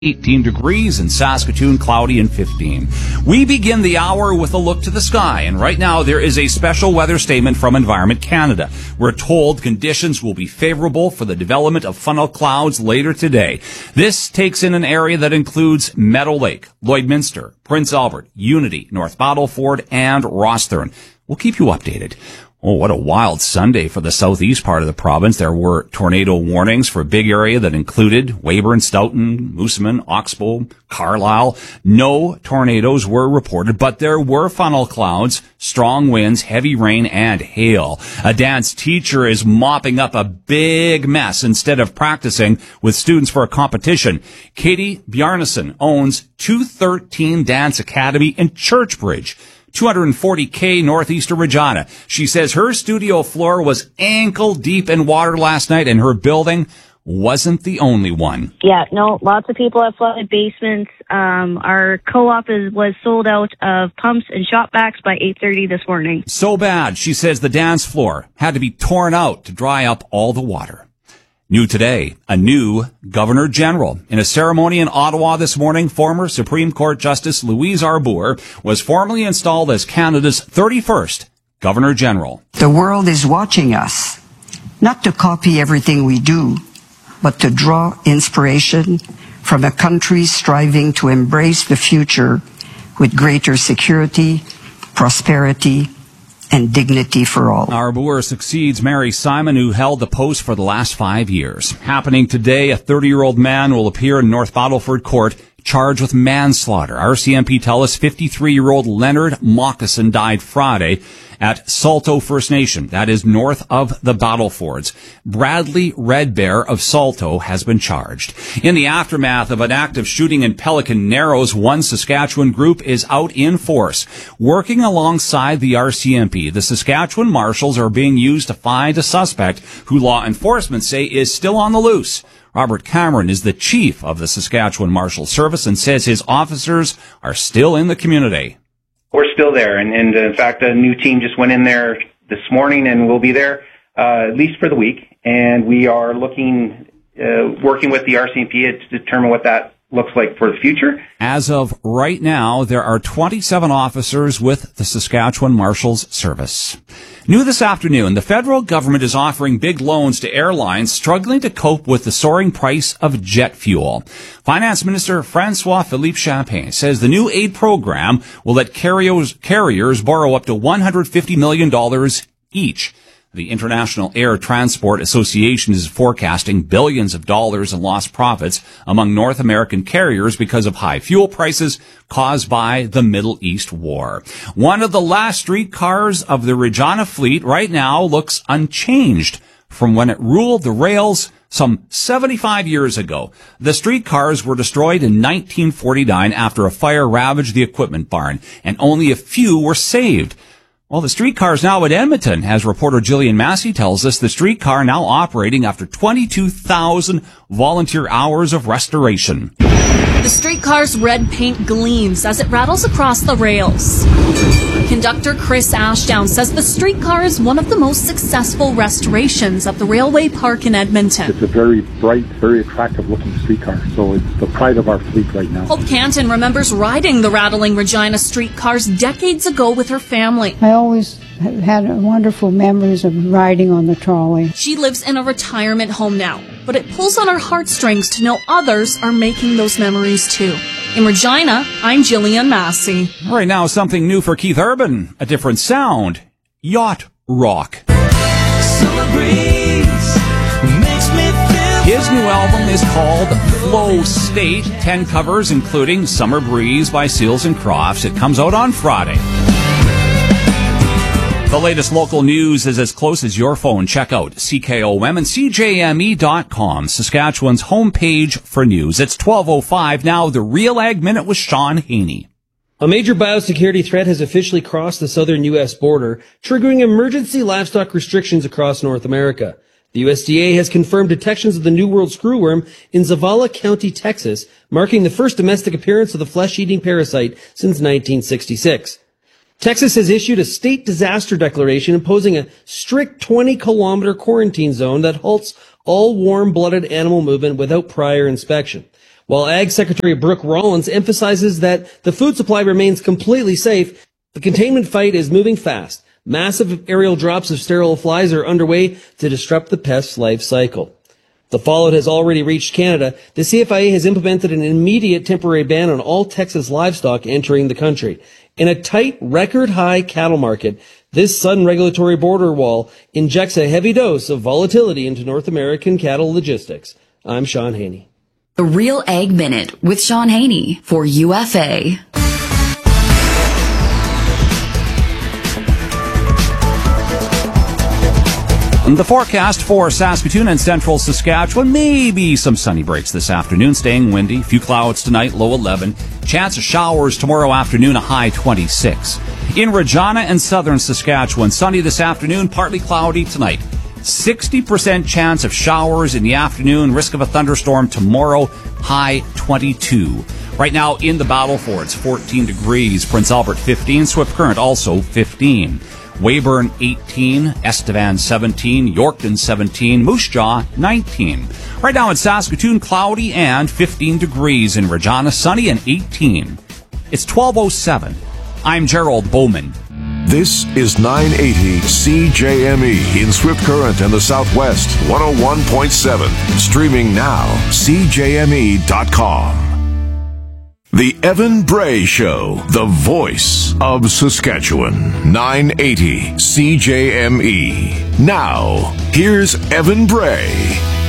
18 degrees, in Saskatoon, cloudy and 15. We begin the hour with a look to the sky, and right now there is a special weather statement from Environment Canada. We're told conditions will be favorable for the development of funnel clouds later today. This takes in an area that includes Meadow Lake, Lloydminster, Prince Albert, Unity, North Battleford, and Rosthern. We'll keep you updated. Oh, what a wild Sunday for the southeast part of the province. There were tornado warnings for a big area that included Weyburn, Stoughton, Moosomin, Oxbow, Carlisle. No tornadoes were reported, but there were funnel clouds, strong winds, heavy rain, and hail. A dance teacher is mopping up a big mess instead of practicing with students for a competition. Katie Bjarnason owns 213 Dance Academy in Churchbridge, 240K northeast of Regina. She says her studio floor was ankle deep in water last night, and her building wasn't the only one. Yeah, no, lots of people have flooded basements. Our co-op was sold out of pumps and shop vacs by 8:30 this morning. So bad, she says the dance floor had to be torn out to dry up all the water. New today, a new Governor General. In a ceremony in Ottawa this morning, former Supreme Court Justice Louise Arbour was formally installed as Canada's 31st Governor General. The world is watching us, not to copy everything we do, but to draw inspiration from a country striving to embrace the future with greater security, prosperity, and dignity for all. Arbour succeeds Mary Simon, who held the post for the last 5 years. Happening today, a 30-year-old man will appear in North Battleford Court charged with manslaughter. RCMP tell us 53-year-old Leonard Moccasin died Friday at Salto First Nation. That is north of the Battlefords. Bradley Red Bear of Salto has been charged. In the aftermath of an active shooting in Pelican Narrows, one Saskatchewan group is out in force. Working alongside the RCMP, the Saskatchewan Marshals are being used to find a suspect who law enforcement say is still on the loose. Robert Cameron is the chief of the Saskatchewan Marshal Service and says his officers are still in the community. We're still there, and in fact, a new team just went in there this morning, and we'll be there at least for the week. And we are working with the RCMP to determine what that looks like for the future. As of right now, there are 27 officers with the Saskatchewan Marshals Service. New this afternoon, the federal government is offering big loans to airlines struggling to cope with the soaring price of jet fuel. Finance Minister François-Philippe Champagne says the new aid program will let carriers borrow up to $150 million each. The International Air Transport Association is forecasting billions of dollars in lost profits among North American carriers because of high fuel prices caused by the Middle East war. One of the last streetcars of the Regina fleet right now looks unchanged from when it ruled the rails some 75 years ago. The streetcars were destroyed in 1949 after a fire ravaged the equipment barn, and only a few were saved. Well, the streetcar's now at Edmonton. As reporter Jillian Massey tells us, the streetcar now operating after 22,000 volunteer hours of restoration. The streetcar's red paint gleams as it rattles across the rails. Conductor Chris Ashdown says the streetcar is one of the most successful restorations of the railway park in Edmonton. It's a very bright, very attractive looking streetcar, so it's the pride of our fleet right now. Hope Canton remembers riding the rattling Regina streetcars decades ago with her family. I always had wonderful memories of riding on the trolley. She lives in a retirement home now, but it pulls on her heartstrings to know others are making those memories too. In Regina, I'm Jillian Massey. Right now, something new for Keith Urban. A different sound. Yacht rock. His new album is called Flow State. 10 covers, including Summer Breeze by Seals and Crofts. It comes out on Friday. The latest local news is as close as your phone. Check out CKOM and CJME.com, Saskatchewan's homepage for news. It's 12:05 now. The Real Ag Minute with Sean Haney. A major biosecurity threat has officially crossed the southern U.S. border, triggering emergency livestock restrictions across North America. The USDA has confirmed detections of the New World screwworm in Zavala County, Texas, marking the first domestic appearance of the flesh-eating parasite since 1966. Texas has issued a state disaster declaration imposing a strict 20-kilometer quarantine zone that halts all warm-blooded animal movement without prior inspection. While Ag Secretary Brooke Rollins emphasizes that the food supply remains completely safe, the containment fight is moving fast. Massive aerial drops of sterile flies are underway to disrupt the pest's life cycle. The fallout has already reached Canada. The CFIA has implemented an immediate temporary ban on all Texas livestock entering the country. In a tight, record-high cattle market, this sudden regulatory border wall injects a heavy dose of volatility into North American cattle logistics. I'm Sean Haney. The Real Ag Minute with Sean Haney for UFA. The forecast for Saskatoon and central Saskatchewan, maybe some sunny breaks this afternoon, staying windy. Few clouds tonight, low 11. Chance of showers tomorrow afternoon, a high 26. In Regina and southern Saskatchewan, sunny this afternoon, partly cloudy tonight. 60% chance of showers in the afternoon, risk of a thunderstorm tomorrow, high 22. Right now in the Battleford, it's 14 degrees. Prince Albert 15, Swift Current also 15. Weyburn 18, Estevan 17, Yorkton 17, Moose Jaw 19. Right now in Saskatoon, cloudy and 15 degrees. In Regina, sunny and 18. It's 12:07. I'm Gerald Bowman. This is 980 CJME in Swift Current and the Southwest, 101.7. Streaming now, CJME.com. The Evan Bray Show, the voice of Saskatchewan, 980 CJME. Now, here's Evan Bray.